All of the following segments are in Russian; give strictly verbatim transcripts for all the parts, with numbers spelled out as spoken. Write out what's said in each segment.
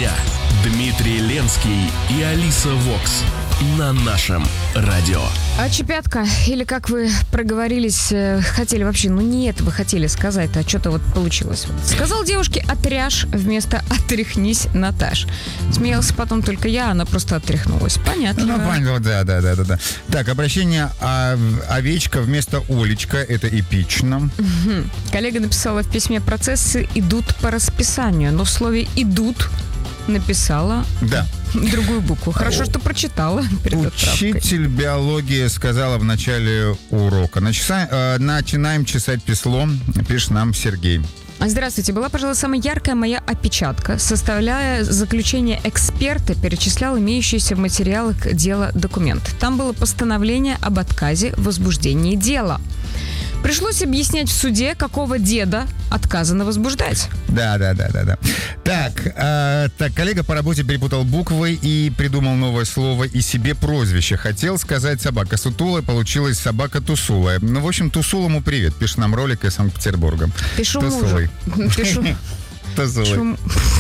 дня. Дмитрий Ленский и Алиса Вокс на нашем радио. А чепятка, или как вы проговорились, хотели вообще, ну не это вы хотели сказать, а что-то вот получилось. Сказал девушке «отряж» вместо «отряхнись, Наташ». Смеялся потом только я, она просто отряхнулась. Понятно. Ну, понятно, да, да, да, да, да. Так, обращение а, овечка вместо Олечка, это эпично. Угу. Коллега написала в письме: процессы идут по расписанию, но в слове «идут» написала да. другую букву. Хорошо, что прочитала перед отправкой. Учитель биологии сказала в начале урока: Начиса, э, начинаем чесать песло, пишет нам Сергей. Здравствуйте. Была, пожалуй, самая яркая моя опечатка. Составляя заключение эксперта, перечислял имеющиеся в материалах дела документ. Там было постановление об отказе в возбуждении дела. Пришлось объяснять в суде, какого деда отказано возбуждать. Да, да, да, да, да. Так, э, так, коллега по работе перепутал буквы и придумал новое слово и себе прозвище. Хотел сказать собака сутулая, получилась собака тусулая. Ну, в общем, Тусулому привет. Пишет нам ролик из Санкт-Петербурга. Пишу мужу. Пишу. Тусулой.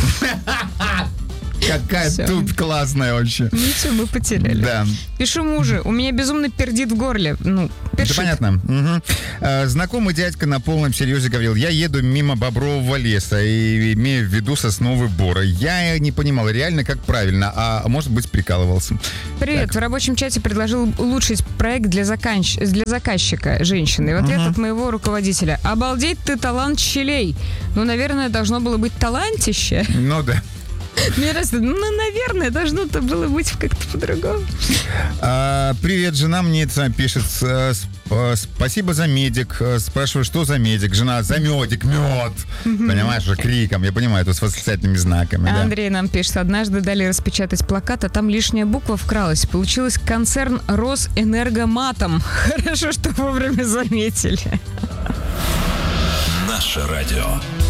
Какая Всё. тут классная вообще. Ничего, мы потеряли. Да. Пишу мужу, у меня безумно пердит в горле. Ну, Это першит. понятно. Угу. А, знакомый дядька на полном серьезе говорил: я еду мимо Бобрового леса и имею в виду сосновый бор. Я не понимал реально, как правильно, а может быть, прикалывался. Привет. Так. В рабочем чате предложил улучшить проект для, заканч... для заказчика женщины. И в ответ Угу. от моего руководителя: обалдеть ты, талант щелей. Ну, наверное, должно было быть талантище. Ну да. Мне раз, ну, наверное, должно-то было быть как-то по-другому. А, привет, жена мне это пишет: спасибо за медик. Спрашиваю, что за медик? Жена: за медик, мед. Понимаешь, уже криком. Я понимаю, это с восклицательными знаками. Да. Андрей нам пишет: однажды дали распечатать плакат, а там лишняя буква вкралась. Получилось концерн Росэнергоматом. Хорошо, что вовремя заметили. Наше радио.